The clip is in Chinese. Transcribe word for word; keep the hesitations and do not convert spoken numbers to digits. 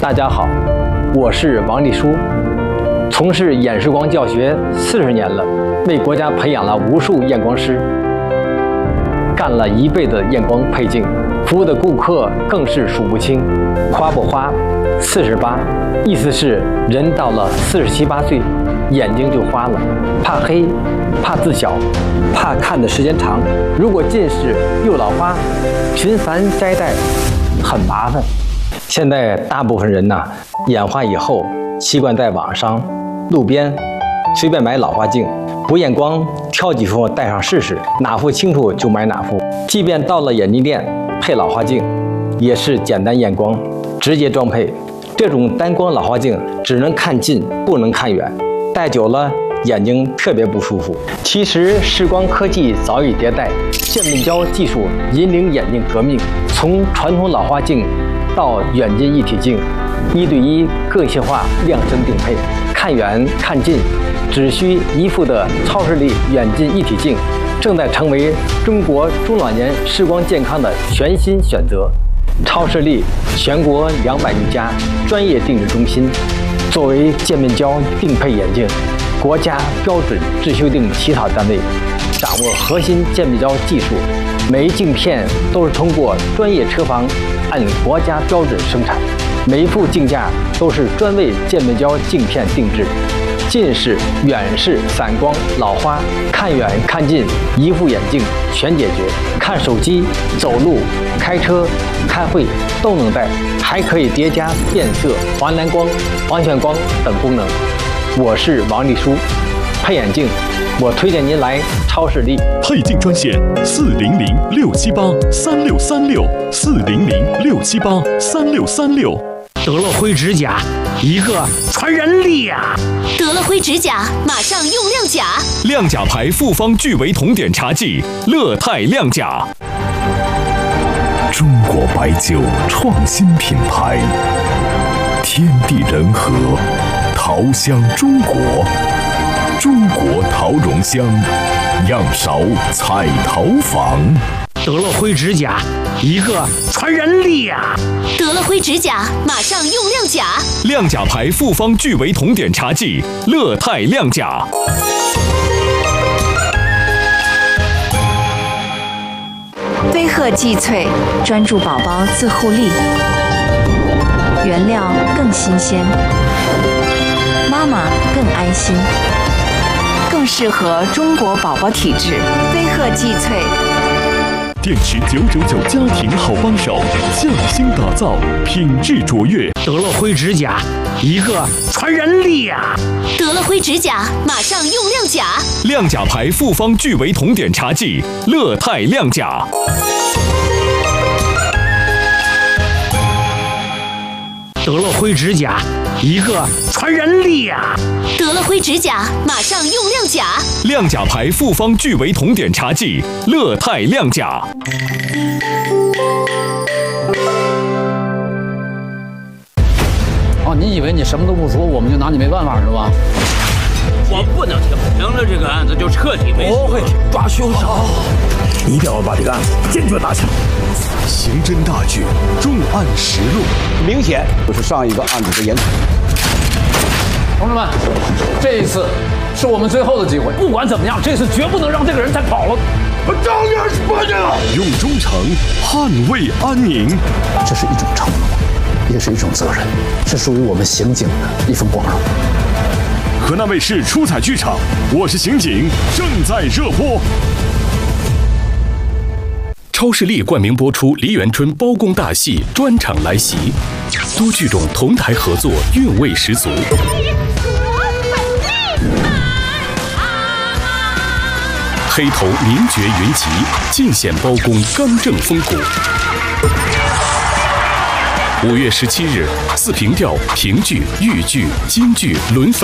大家好，我是王立书，从事眼视光教学四十年了，为国家培养了无数验光师，干了一辈子验光配镜，服务的顾客更是数不清。花不花，四十八，意思是人到了四十七八岁，眼睛就花了，怕黑，怕字小，怕看的时间长。如果近视又老花，频繁摘戴很麻烦。现在大部分人呐，眼花以后习惯在网上、路边随便买老花镜，不验光，挑几副戴上试试，哪副清楚就买哪副。即便到了眼镜店配老花镜，也是简单验光，直接装配。这种单光老花镜只能看近，不能看远，戴久了眼睛特别不舒服。其实视光科技早已迭代，渐变焦技术引领眼镜革命，从传统老花镜到远近一体镜，一对一个性化量身定配，看远看近只需一副的超视力远近一体镜，正在成为中国中老年视光健康的全新选择。超视力全国两百余家专业定制中心，作为渐变焦定配眼镜国家标准制修订起草单位，掌握核心渐变焦技术，每一镜片都是通过专业车房按国家标准生产，每一副镜架都是专为渐变焦镜片定制。近视、远视、散光、老花，看远看近一副眼镜全解决。看手机、走路、开车、开会都能戴，还可以叠加变色、防蓝光、防眩光等功能。我是王立书，配眼镜，我推荐您来超视力。 配镜专线四零零六七八三六三六四零零六七八三六三六。 得了灰指甲，一个传染力呀！ 得了灰指甲，马上用亮甲。 亮甲牌复方聚维酮碘茶剂，乐泰亮甲。 中国白酒创新品牌，天地人和，桃香中国，中国桃蓉香，样勺彩陶坊。 得了灰指甲，一个传染力呀！ 得了灰指甲，马上用亮甲。 亮甲牌复方聚维酮碘茶剂，乐泰亮甲。 飞鹤济萃，专注宝宝自护力，原料更新鲜，妈妈更安心，更适合中国宝宝体质。飞鹤济萃。 电池九九九家庭好帮手，匠心打造，品质卓越。 得了灰指甲，一个传染力呀！ 得了灰指甲，马上用亮甲。 亮甲牌复方聚维酮碘茶剂，乐泰亮甲。 得了灰指甲，一个传染力呀！ 得了灰指甲，马上用亮甲。 亮甲牌复方聚维酮碘茶剂，乐泰亮甲。 哦，你以为你什么都不说，我们就拿你没办法是吧？ 我不能停，停了这个案子就彻底没戏。 不会抓凶手， 一定要把这个案子坚决打响。 刑侦大剧《重案实录》， 明显就是上一个案子的延续。 同志们，这一次是我们最后的机会，不管怎么样，这次绝不能让这个人再跑了。 我张眼是八年了， 用忠诚捍卫安宁。 这是一种承诺，也是一种责任，是属于我们刑警的一份光荣。 河南卫视出彩剧场，我是刑警，正在热播。超视力冠名播出梨园春包公大戏专场来袭，多剧种同台合作，韵味十足。黑头名角云集，尽显包公刚正风骨。五月十七日，四平调、评剧、豫剧、京剧轮番。